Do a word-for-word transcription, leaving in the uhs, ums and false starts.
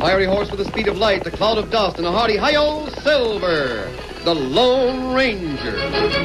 fiery horse with the speed of light, a cloud of dust, and a hearty hi-yo, Silver, the Lone Ranger.